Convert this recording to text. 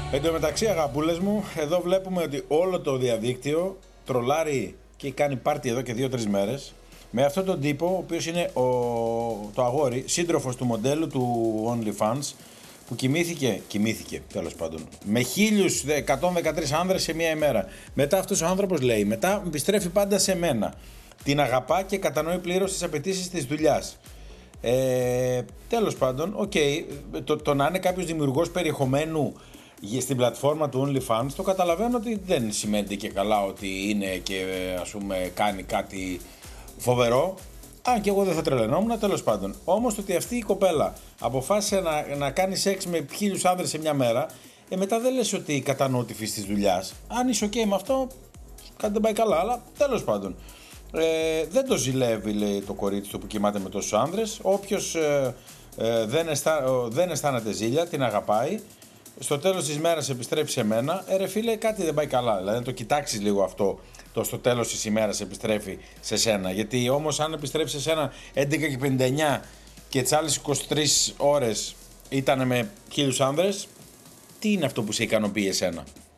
Εν τω μεταξύ, αγαπούλες μου, εδώ βλέπουμε ότι όλο το διαδίκτυο τρολάρει και κάνει πάρτι εδώ και 2-3 μέρες με αυτόν τον τύπο, ο οποίος είναι το αγόρι, σύντροφος του μοντέλου του OnlyFans, που κοιμήθηκε τέλος πάντων, με 1.113 άνδρες σε μία ημέρα. Μετά αυτός ο άνθρωπος λέει, μετά επιστρέφει πάντα σε μένα. Την αγαπά και κατανοεί πλήρως τις απαιτήσεις της δουλειάς. Τέλος πάντων, το να είναι κάποιος δημιουργός περιεχομένου στην πλατφόρμα του OnlyFans, το καταλαβαίνω ότι δεν σημαίνει και καλά ότι είναι και ας πούμε κάνει κάτι φοβερό. Αν και εγώ δεν θα τρελαινόμουν, τέλος πάντων. Όμως το ότι αυτή η κοπέλα αποφάσισε να κάνει σεξ με 1.000 άνδρες σε μια μέρα, μετά δεν λες ότι κατανοώ τη φύση της δουλειάς. Αν είσαι ok με αυτό, κάτι δεν πάει καλά, αλλά τέλος πάντων. Δεν το ζηλεύει, λέει το κορίτσι του που κοιμάται με τόσους άνδρες. Όποιος δεν αισθάνεται ζήλια, την αγαπάει. Στο τέλος της μέρας επιστρέφει σε μένα. Ρε φίλε, κάτι δεν πάει καλά. Δηλαδή, να το κοιτάξεις λίγο αυτό. Το στο τέλος της ημέρας επιστρέφει σε σένα. Γιατί όμως, αν επιστρέφει σε σένα 11:59 και τις άλλες 23 ώρες ήταν με 1.000 άνδρες, τι είναι αυτό που σε ικανοποιεί εσένα?